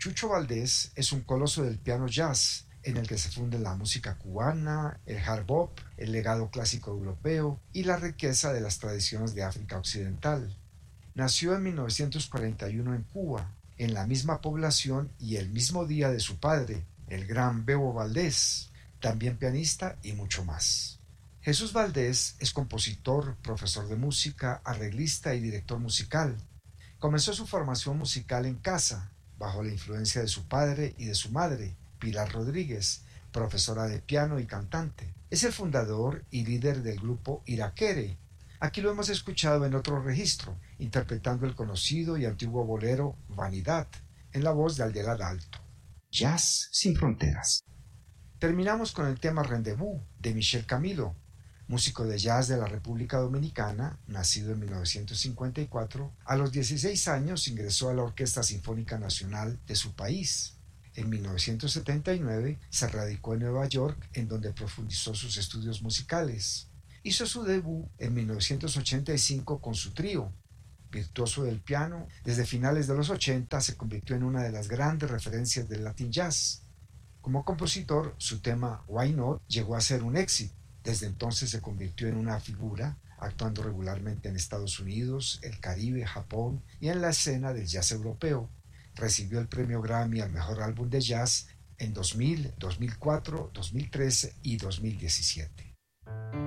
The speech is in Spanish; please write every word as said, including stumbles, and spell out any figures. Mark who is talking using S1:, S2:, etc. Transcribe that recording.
S1: Chucho Valdés es un coloso del piano jazz, en el que se funde la música cubana, el hard bop, el legado clásico europeo y la riqueza de las tradiciones de África Occidental. Nació en mil novecientos cuarenta y uno en Cuba, en la misma población y el mismo día de su padre, el gran Bebo Valdés, también pianista y mucho más. Jesús Valdés es compositor, profesor de música, arreglista y director musical. Comenzó su formación musical en casa, bajo la influencia de su padre y de su madre, Pilar Rodríguez, profesora de piano y cantante. Es el fundador y líder del grupo Iraquere. Aquí lo hemos escuchado en otro registro, interpretando el conocido y antiguo bolero Vanidad, en la voz de Aldela Dalto. Jazz sin fronteras. Terminamos con el tema Rendezvous de Michel Camilo, músico de jazz de la República Dominicana, nacido en mil novecientos cincuenta y cuatro. A los dieciséis años ingresó a la Orquesta Sinfónica Nacional de su país. En mil novecientos setenta y nueve se radicó en Nueva York, en donde profundizó sus estudios musicales. Hizo su debut en mil novecientos ochenta y cinco con su trío. Virtuoso del piano, desde finales de los ochenta se convirtió en una de las grandes referencias del Latin Jazz. Como compositor, su tema Why Not llegó a ser un éxito. Desde entonces se convirtió en una figura, actuando regularmente en Estados Unidos, el Caribe, Japón y en la escena del jazz europeo. Recibió el premio Grammy al mejor álbum de jazz en dos mil, dos mil cuatro, dos mil trece y dos mil diecisiete.